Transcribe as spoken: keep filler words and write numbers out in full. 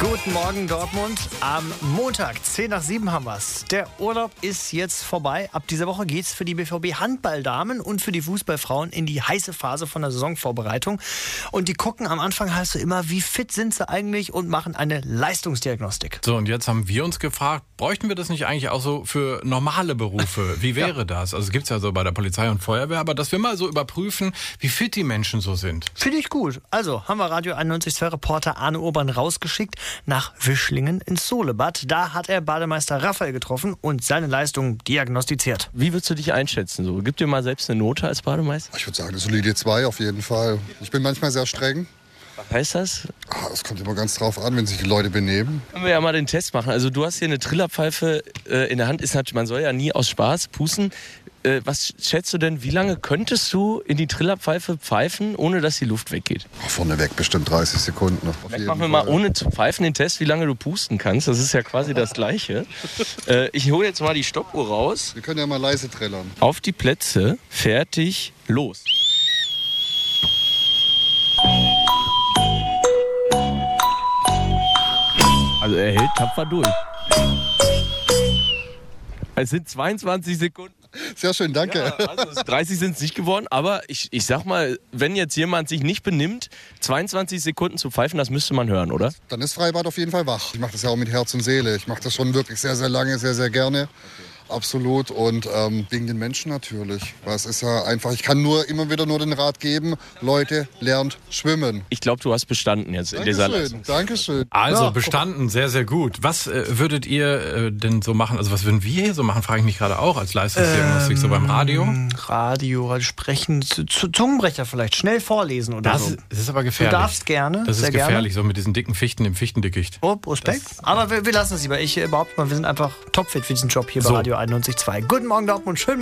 Guten Morgen Dortmund. Am Montag, zehn nach sieben haben wir's. Der Urlaub ist jetzt vorbei. Ab dieser Woche geht's für die B V B-Handballdamen und für die Fußballfrauen in die heiße Phase von der Saisonvorbereitung. Und die gucken am Anfang heißt du immer, wie fit sind sie eigentlich und machen eine Leistungsdiagnostik. So, und jetzt haben wir uns gefragt, bräuchten wir das nicht eigentlich auch so für normale Berufe? Wie wäre ja. das? Also es gibt's ja so bei der Polizei und Feuerwehr, aber dass wir mal so überprüfen, wie fit die Menschen so sind. Finde ich gut. Also haben wir Radio einundneunzig Komma zwei Reporter Arne Urban rausgeschickt nach Wischlingen ins Solebad. Da hat er Bademeister Raphael getroffen und seine Leistung diagnostiziert. Wie würdest du dich einschätzen? So? Gib dir mal selbst eine Note als Bademeister. Ich würde sagen, eine solide zwei auf jeden Fall. Ich bin manchmal sehr streng. Was heißt das? Ah, das kommt immer ganz drauf an, wenn sich die Leute benehmen. Können wir ja mal den Test machen. Also du hast hier eine Trillerpfeife äh, in der Hand. Ist natürlich, man soll ja nie aus Spaß pusten. Äh, was schätzt du denn, wie lange könntest du in die Trillerpfeife pfeifen, ohne dass die Luft weggeht? Oh, vorneweg bestimmt dreißig Sekunden. Auf Vielleicht machen wir mal ohne zu pfeifen den Test, wie lange du pusten kannst. Das ist ja quasi das Gleiche. Äh, ich hole jetzt mal die Stoppuhr raus. Wir können ja mal leise trällern. Auf die Plätze, fertig, los. Also er hält tapfer durch. Es sind zweiundzwanzig Sekunden. Sehr schön, danke. Ja, also dreißig sind es nicht geworden, aber ich, ich sag mal, wenn jetzt jemand sich nicht benimmt, zweiundzwanzig Sekunden zu pfeifen, das müsste man hören, oder? Dann ist Freibad auf jeden Fall wach. Ich mache das ja auch mit Herz und Seele. Ich mache das schon wirklich sehr, sehr lange, sehr, sehr gerne. Okay. Absolut und ähm, wegen den Menschen natürlich. Weil es ist ja einfach, ich kann nur immer wieder nur den Rat geben, Leute, lernt schwimmen. Ich glaube, du hast bestanden jetzt in dieser Leistung. Dankeschön. Also ja, bestanden, sehr, sehr gut. Was äh, würdet ihr äh, denn so machen, also was würden wir hier so machen, frage ich mich gerade auch als Leistungsdiagnostik, ähm, so beim Radio? Radio, sprechen, zu, zu Zungenbrecher vielleicht, schnell vorlesen oder das, so. Das ist aber gefährlich. Du darfst gerne, Das ist sehr gefährlich, gerne. so mit diesen dicken Fichten im Fichtendickicht. Oh, Respekt. Das, aber wir, wir lassen es lieber. Ich behaupte mal, wir sind einfach topfit für diesen Job hier so. bei Radio einundneunzig Komma zwei. Guten Morgen Dortmund, schön.